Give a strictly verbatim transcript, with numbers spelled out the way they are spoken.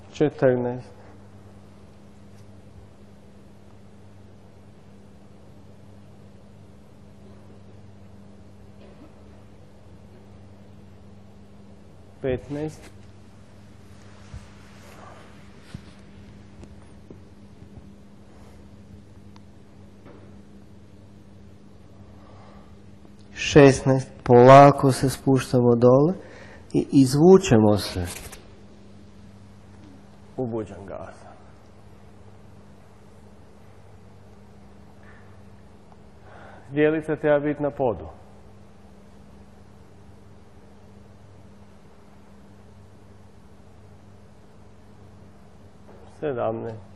četrnaest, petnaest, šesnaest, polako se spuštamo dole i izvučemo se u Bhujangasana. Zdjelica treba biti na podu. sedamnaest,